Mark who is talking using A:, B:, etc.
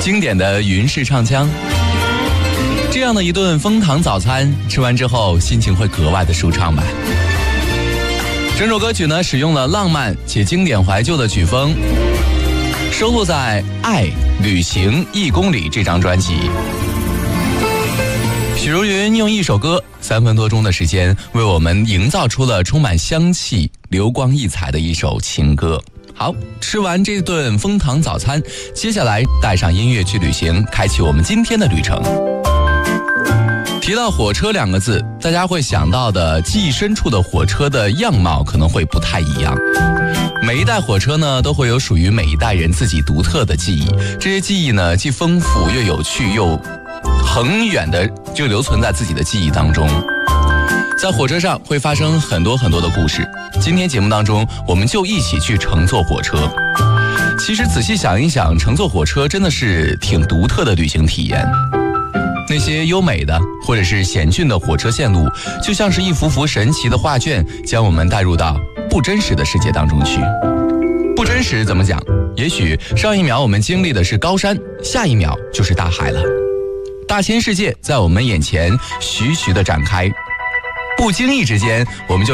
A: 经典的云式唱腔。这样的一顿枫糖早餐，吃完之后心情会格外的舒畅吧。整首歌曲呢，使用了浪漫且经典怀旧的曲风，收录在《爱旅行1公里》这张专辑。许茹芸用一首歌3分多钟的时间，为我们营造出了充满香气、流光溢彩的一首情歌。好，吃完这顿枫糖早餐，接下来带上音乐去旅行，开启我们今天的旅程。提到火车2个字，大家会想到的记忆深处的火车的样貌可能会不太一样。每一代火车呢，都会有属于每一代人自己独特的记忆，这些记忆呢，既丰富又有趣，又很远的就留存在自己的记忆当中。在火车上会发生很多很多的故事，今天节目当中我们就一起去乘坐火车。其实仔细想一想，乘坐火车真的是挺独特的旅行体验。那些优美的或者是险峻的火车线路，就像是一幅幅神奇的画卷，将我们带入到不真实的世界当中去。不真实怎么讲？也许上一秒我们经历的是高山，下一秒就是大海了。大千世界在我们眼前徐徐地展开，不经意之间我们就